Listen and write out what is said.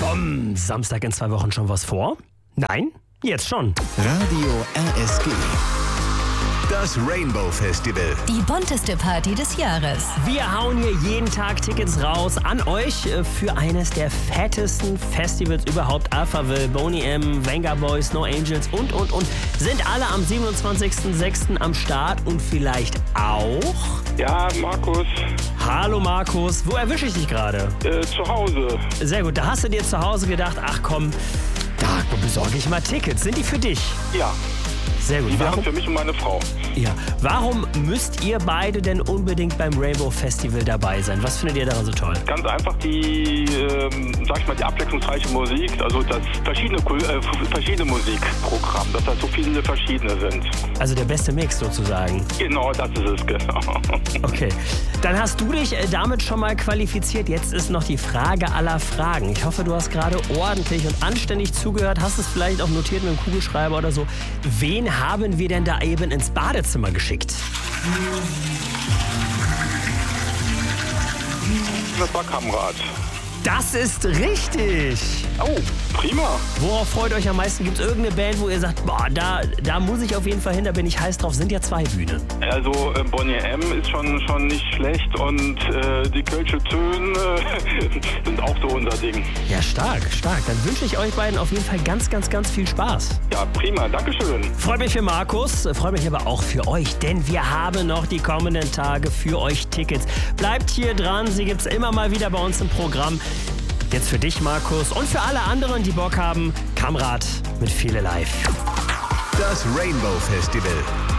Samstag in 2 Wochen schon was vor? Nein? Jetzt schon. Radio RSG. Das Rainbow Festival. Die bunteste Party des Jahres. Wir hauen hier jeden Tag Tickets raus an euch für eines der fettesten Festivals überhaupt. Alphaville, Boney M, Venga Boys, No Angels und. Sind alle am 27.06. am Start und vielleicht auch... Ja, Markus. Hallo Markus, wo erwische ich dich gerade? Zu Hause. Sehr gut, da hast du dir zu Hause gedacht, ach komm, da besorge ich mal Tickets. Sind die für dich? Ja, Sehr gut. die wären für mich und meine Frau. Ja. Warum müsst ihr beide denn unbedingt beim Rainbow Festival dabei sein? Was findet ihr daran so toll? Ganz einfach die, die abwechslungsreiche Musik, also das verschiedene Musikprogramm, dass da so viele verschiedene sind. Also der beste Mix sozusagen. Genau, das ist es, genau. Okay. Dann hast du dich damit schon mal qualifiziert. Jetzt ist noch die Frage aller Fragen. Ich hoffe, du hast gerade ordentlich und anständig zugehört. Hast es vielleicht auch notiert mit einem Kugelschreiber oder so. Wen haben wir denn da eben ins Badezimmer geschickt? Das war Kamrat. Das ist richtig. Oh, prima. Worauf freut euch am meisten? Gibt es irgendeine Band, wo ihr sagt, boah, da muss ich auf jeden Fall hin, da bin ich heiß drauf? Sind ja 2 Bühnen. Also Boney M ist schon nicht schlecht und die Kölsche Töne sind auch so unser Ding. Ja, stark. Dann wünsche ich euch beiden auf jeden Fall ganz, ganz, ganz viel Spaß. Ja, prima, dankeschön. Freut mich für Markus, freut mich aber auch für euch, denn wir haben noch die kommenden Tage für euch Tickets. Bleibt hier dran, sie gibt's immer mal wieder bei uns im Programm. Jetzt für dich, Markus, und für alle anderen, die Bock haben, Kamrat mit Viele Live. Das Rainbow Festival.